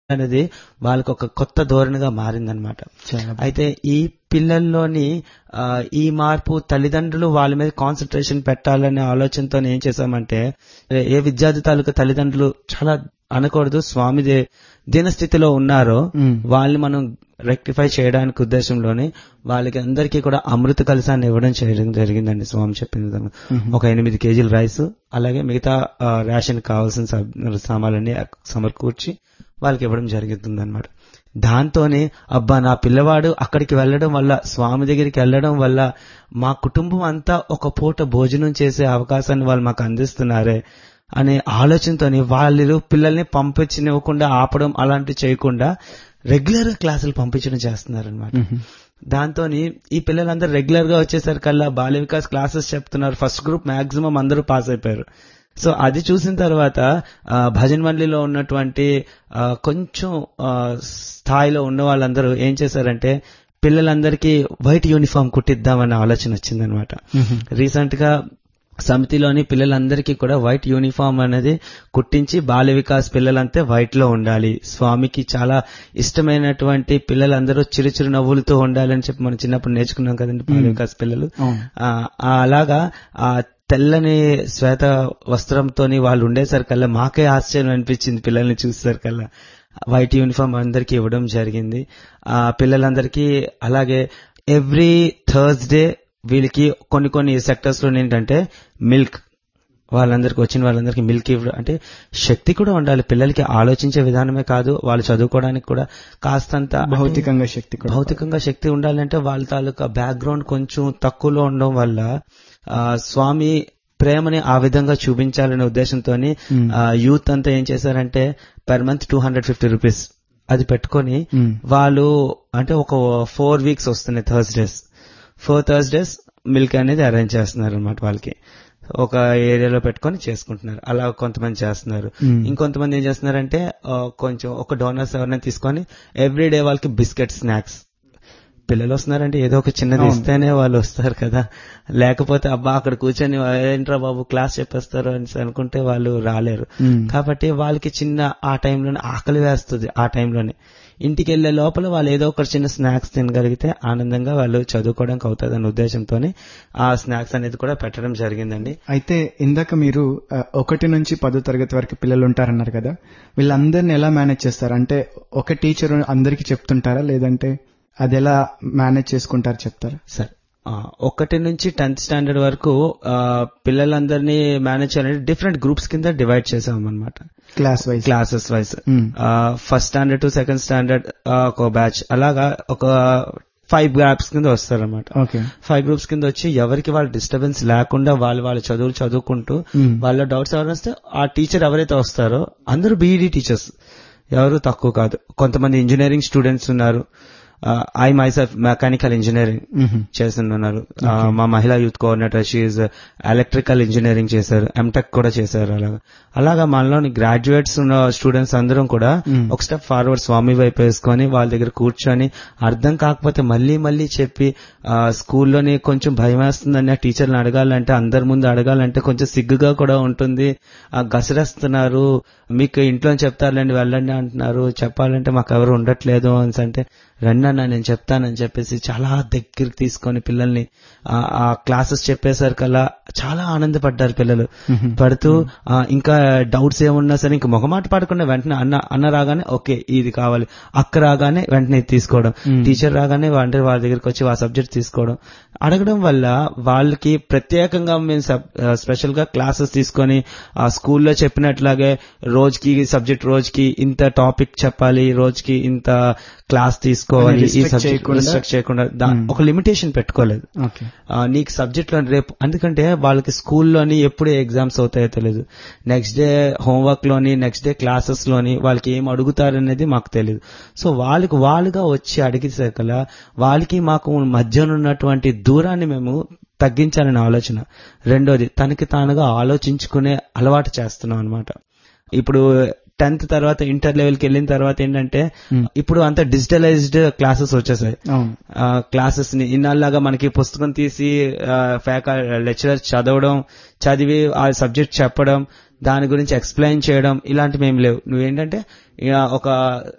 అనేది వాళ్ళకి ఒక కొత్త ధోరణిగా మారిందనమాట. అయితే ఈ పిల్లల్లోని ఈ మార్పు తల్లిదండ్రులు వాళ్ళ మీద కాన్సన్ట్రేషన్ పెట్టాలనే ఆలోచనతో ఏం చేశామంటే, ఏ విద్యార్థి తాలూకా తల్లిదండ్రులు చాలా అనకూడదు స్వామి దీనస్థితిలో ఉన్నారో వాళ్ళని మనం రెక్టిఫై చేయడానికి ఉద్దేశంలోనే వాళ్ళకి అందరికీ కూడా అమృత కలశాన్ని ఇవ్వడం చేయడం జరిగిందండి. స్వామి చెప్పిన విధంగా ఒక 8 కేజీల రైస్, అలాగే మిగతా రేషన్ కావాల్సిన సామాన్లన్నీ సమకూర్చి వాళ్ళకి ఇవ్వడం జరుగుతుంది అనమాట. దాంతోనే అబ్బా నా పిల్లవాడు అక్కడికి వెళ్ళడం వల్ల, స్వామి దగ్గరికి వెళ్ళడం వల్ల మా కుటుంబం అంతా ఒక పూట భోజనం చేసే అవకాశాన్ని వాళ్ళు మాకు అందిస్తున్నారే అనే ఆలోచనతోని వాళ్ళు పిల్లల్ని పంపించనివ్వకుండా ఆపడం అలాంటివి చేయకుండా రెగ్యులర్ గా క్లాసులు పంపించడం చేస్తున్నారనమాట. దాంతో ఈ పిల్లలందరూ రెగ్యులర్ గా వచ్చేసరికల్లా బాల్య వికాస్ క్లాసెస్ చెప్తున్నారు. ఫస్ట్ గ్రూప్ మాక్సిమం అందరూ పాస్ అయిపోయారు. సో అది చూసిన తర్వాత భజన్ మండలిలో ఉన్నటువంటి కొంచెం స్థాయిలో ఉన్న వాళ్ళందరూ ఏం చేశారంటే పిల్లలందరికీ వైట్ యూనిఫామ్ కుట్టిద్దామన్న ఆలోచన వచ్చిందనమాట. రీసెంట్ గా సమితిలోని పిల్లలందరికీ కూడా వైట్ యూనిఫామ్ అనేది కుట్టించి బాల్య వికాస్ పిల్లలంతా వైట్ లో ఉండాలి, స్వామికి చాలా ఇష్టమైనటువంటి పిల్లలందరూ చిరుచిరు నవ్వులతో ఉండాలని చెప్పి మనం చిన్నప్పుడు నేర్చుకున్నాం కదండి బాల్య వికాస్ పిల్లలు. అలాగా ఆ తెల్లని శ్వేత వస్త్రంతోని వాళ్ళు ఉండేసరికల్లా మాకే ఆశ్చర్యం అనిపించింది. పిల్లల్ని చూసేసరికల్లా వైట్ యూనిఫామ్ అందరికీ ఇవ్వడం జరిగింది. ఆ పిల్లలందరికీ అలాగే ఎవ్రీ థర్స్డే వీళ్ళకి కొన్ని సెక్టర్స్ లో ఏంటంటే మిల్క్, వాళ్ళందరికీ వచ్చిన వాళ్ళందరికీ మిల్క్ ఇవ్వడం. అంటే శక్తి కూడా ఉండాలి పిల్లలకి, ఆలోచించే విధానమే కాదు, వాళ్ళు చదువుకోవడానికి కూడా కాస్తంత భౌతికంగా శక్తి ఉండాలంటే వాళ్ళ తాలూకా బ్యాక్గ్రౌండ్ కొంచెం తక్కువలో ఉండడం వల్ల స్వామి ప్రేమని ఆ విధంగా చూపించాలనే ఉద్దేశంతో యూత్ అంతా ఏం చేశారంటే పర్ మంత్ 250 రూపీస్ అది పెట్టుకొని వాళ్ళు అంటే ఒక 4 weeks వస్తున్నాయి థర్స్డేస్. 4 Thursdays మిల్క్ అనేది అరేంజ్ చేస్తున్నారు అనమాట. వాళ్ళకి ఒక ఏరియాలో పెట్టుకొని చేసుకుంటున్నారు. అలా కొంతమంది చేస్తున్నారు. ఇంకొంతమంది ఏం చేస్తున్నారంటే కొంచెం ఒక డోనర్స్ ఎవరైనా తీసుకొని ఎవ్రీడే వాళ్ళకి బిస్కెట్ స్నాక్స్. పిల్లలు వస్తున్నారంటే ఏదో ఒక చిన్నది ఇస్తేనే వాళ్ళు వస్తారు కదా, లేకపోతే అబ్బా అక్కడ కూర్చొని ఏంట్రా బాబు క్లాస్ చెప్పేస్తారు అని అనుకుంటే వాళ్ళు రాలేరు. కాబట్టి వాళ్ళకి చిన్న ఆ టైంలోనే ఆకలి వేస్తుంది. ఆ టైంలోనే ఇంటికి వెళ్లే లోపల వాళ్ళు ఏదో ఒక చిన్న స్నాక్స్ తినగలిగితే ఆనందంగా వాళ్ళు చదువుకోవడానికి అవుతుంది అనే ఉద్దేశంతోనే ఆ స్నాక్స్ అనేది కూడా పెట్టడం జరిగిందండి. అయితే ఇందాక మీరు 1 నుంచి 10వ తరగతి వరకు పిల్లలు ఉంటారన్నారు కదా, వీళ్ళందరినీ ఎలా మేనేజ్ చేస్తారు? అంటే ఒక టీచర్ అందరికి చెప్తుంటారా, లేదంటే అది ఎలా మేనేజ్ చేసుకుంటారు చెప్తారా? సరే, 1 నుంచి 10th స్టాండర్డ్ వరకు పిల్లలందరినీ మేనేజ్ చేయాలంటే డిఫరెంట్ గ్రూప్స్ కింద డివైడ్ చేసామన్నమాట. Classes wise first standard to second standard ఒక బ్యాచ్, అలాగా ఒక 5 గ్రూప్స్ కింద వస్తారనమాట. 5 గ్రూప్స్ కింద వచ్చి ఎవరికి వాళ్ళ డిస్టర్బెన్స్ లేకుండా వాళ్ళ చదువులు చదువుకుంటూ వాళ్ళ డౌట్స్ ఎవరైనా వస్తే ఆ టీచర్ ఎవరైతే వస్తారో అందరూ బీఈడీ టీచర్స్, ఎవరు తక్కువ కాదు. కొంతమంది ఇంజనీరింగ్ స్టూడెంట్స్ ఉన్నారు. ఐ మైసెల్ఫ్ మెకానికల్ ఇంజనీరింగ్ చేస్తున్నారు. మా మహిళా youth coordinator she electrical engineering చేశారు, ఎంటెక్ కూడా చేశారు. అలాగా మనలోని గ్రాడ్యుయేట్స్ ఉన్న స్టూడెంట్స్ అందరం కూడా ఒక స్టెప్ ఫార్వర్డ్ స్వామి వైపు వేసుకొని వాళ్ళ దగ్గర కూర్చొని అర్థం కాకపోతే మళ్ళీ చెప్పి స్కూల్లోని కొంచెం భయం వేస్తుందని టీచర్ని అడగాలంటే, అందరి ముందు అడగాలంటే కొంచెం సిగ్గుగా కూడా ఉంటుంది. గసరేస్తున్నారు, మీకు ఇంట్లో చెప్తారులేండి వెళ్ళండి అంటున్నారు, చెప్పాలంటే మాకు ఎవరు ఉండట్లేదు అని అంటే రండి అన్న నేను చెప్తానని చెప్పేసి చాలా దగ్గరికి తీసుకొని పిల్లల్ని ఆ క్లాసెస్ చెప్పేసరికల్లా చాలా ఆనందపడ్డారు పిల్లలు. పడుతూ ఇంకా డౌట్స్ ఏమున్నా సరే ఇంకా మొహమాట పడకుండా వెంటనే అన్న రాగానే ఓకే ఇది కావాలి, అక్క రాగానే వెంటనే తీసుకోవడం, టీచర్ రాగానే వాళ్ళ దగ్గరికి వచ్చి ఆ సబ్జెక్ట్ తీసుకోవడం, అడగడం వల్ల వాళ్ళకి ప్రత్యేకంగా మేము స్పెషల్ గా క్లాసెస్ తీసుకొని ఆ స్కూల్లో చెప్పినట్లాగే రోజుకి ఇంత టాపిక్ చెప్పాలి, రోజుకి ఇంత క్లాస్ తీసుకోవాలి, ఈ సబ్జెక్ట్ రిస్ట్రిక్ట్ చేయకుండా ఒక లిమిటేషన్ పెట్టుకోలేదు. నీకు సబ్జెక్ట్ లో రేపు, ఎందుకంటే వాళ్ళకి స్కూల్లోని ఎప్పుడు ఎగ్జామ్స్ అవుతాయో తెలియదు, నెక్స్ట్ డే హోంవర్క్ లోని నెక్స్ట్ డే క్లాసెస్ లోని వాళ్ళకి ఏం అడుగుతారనేది మాకు తెలియదు. సో వాళ్ళుగా వచ్చి అడిగేసరికల వాళ్ళకి మాకు మధ్యన ఉన్నటువంటి దూరాన్ని మేము తగ్గించాలనే ఆలోచన. రెండోది తనకి తానుగా ఆలోచించుకునే అలవాటు చేస్తున్నాం అనమాట. ఇప్పుడు 10th తర్వాత ఇంటర్ లెవెల్కి వెళ్ళిన తర్వాత ఏంటంటే ఇప్పుడు అంత డిజిటలైజ్డ్ క్లాసెస్ వచ్చేసాయి. క్లాసెస్ ని ఇన్నాళ్ళగా మనకి పుస్తకం తీసి లెక్చరర్ చదివి ఆ సబ్జెక్ట్ చెప్పడం, దాని గురించి ఎక్స్ప్లెయిన్ చేయడం ఇలాంటివి ఏం లేవు. నువ్వేంటంటే ఒక